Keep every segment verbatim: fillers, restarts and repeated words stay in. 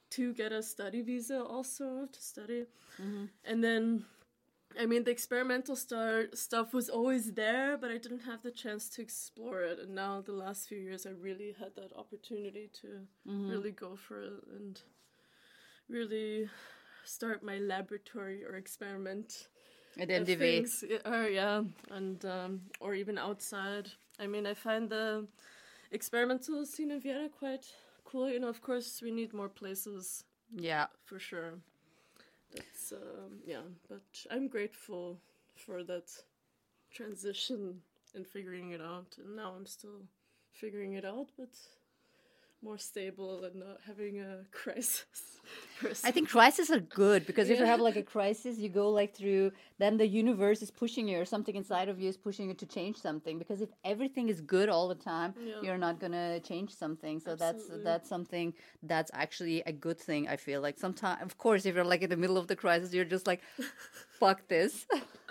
to get a study visa also to study. Mm-hmm. And then, I mean, the experimental star stuff was always there, but I didn't have the chance to explore it. And now the last few years, I really had that opportunity to mm-hmm. really go for it and really start my laboratory or experiment. At M D V. Or, yeah, and um, or even outside. I mean, I find the experimental scene in Vienna quite cool. You know, of course, we need more places. Yeah. For sure. That's, um, yeah, but I'm grateful for that transition and figuring it out. And now I'm still figuring it out, but more stable and not having a crisis. I think crises are good because yeah. if you have like a crisis, you go like through, then the universe is pushing you or something inside of you is pushing you to change something. Because if everything is good all the time, yeah. you're not going to change something. So Absolutely. that's that's something that's actually a good thing, I feel. Like sometimes, of course, if you're like in the middle of the crisis, you're just like, fuck this.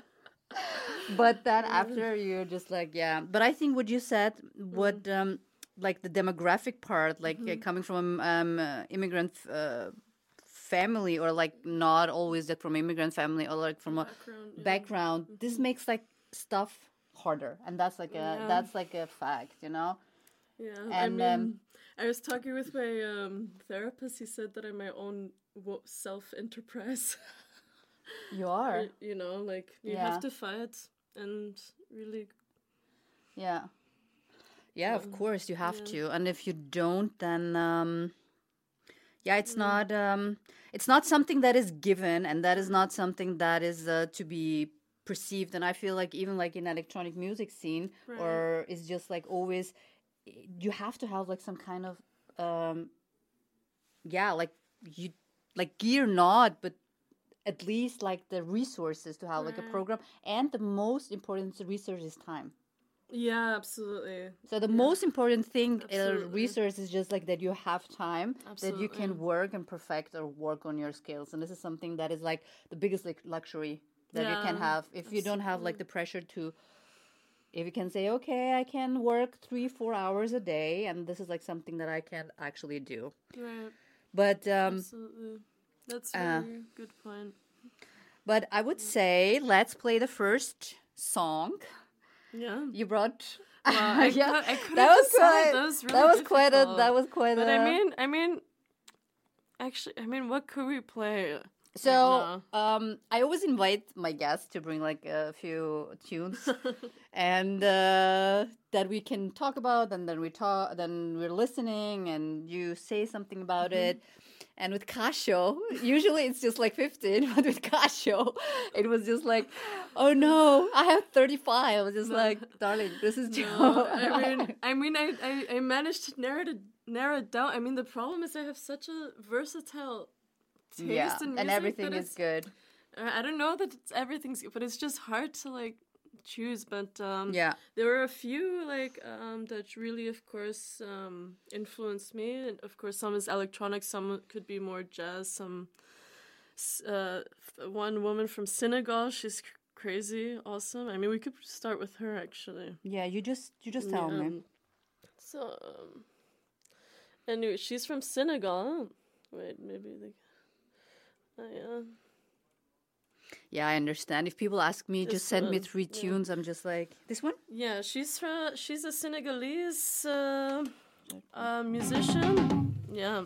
But then after you're just like, yeah. But I think what you said, what... Mm. Um, like the demographic part, like mm-hmm. uh, coming from um uh, immigrant uh, family or like not always that from immigrant family or like from background, a background, yeah. this makes like stuff harder, and that's like a yeah. that's like a fact, you know. Yeah, and I mean, um, I was talking with my um, therapist. He said that I'm my own wo- self enterprise. You are, you know, like you yeah. have to fight and really, yeah. Yeah, of course you have yeah. to, and if you don't, then um, yeah, it's mm. not um, it's not something that is given, and that is not something that is uh, to be perceived. And I feel like even like in electronic music scene, right. or it's just like always, you have to have like some kind of um, yeah, like you like gear not, but at least like the resources to have right. like a program, and the most important resource is time. Yeah, absolutely. So the yeah. most important thing, uh, resource is just like that you have time, absolutely. that you can work and perfect or work on your skills. And this is something that is like the biggest like luxury that yeah, you can have. If absolutely. you don't have like the pressure to, if you can say, okay, I can work three, four hours a day, and this is like something that I can actually do. Right. But, um, absolutely. That's a really uh, good point. But I would say, let's play the first song. Yeah, you brought. Well, I yeah, could, I couldn't that was decide. quite. That was really that was difficult. quite a. That was quite but a. But I mean, I mean, actually, I mean, what could we play? So, um, I always invite my guests to bring like a few tunes, and uh, that we can talk about, and then we talk, then we're listening, and you say something about mm-hmm. it. And with Casio, usually it's just like fifteen, but with Casio, it was just like, oh no, I have thirty-five. I was just no. like, darling, this is Joe. No, I mean, I mean, I, I, I managed to narrow it, narrow it down. I mean, the problem is I have such a versatile taste yeah, in music. And everything is good. I don't know that it's, everything's good, but it's just hard to like choose. But um, yeah, there were a few like um, that really, of course, um, influenced me. And of course, some is electronic, some could be more jazz. Some uh, one woman from Senegal, she's cr- crazy, awesome. I mean, we could start with her actually. Yeah, you just you just tell yeah, me. Um, so um, anyway, she's from Senegal. Wait, maybe like, oh yeah. Yeah, I understand. If people ask me, this just send one, me three yeah. tunes, I'm just like, this one? Yeah, she's from, she's a Senegalese uh, uh, musician. Yeah.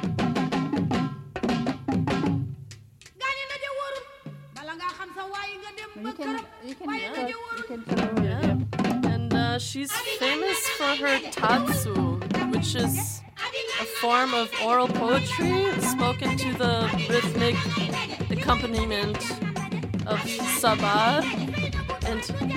You can, you can, yeah. you can tell her, yeah. And uh, she's famous for her tatsu, which is a form of oral poetry spoken to the rhythmic accompaniment of sabar and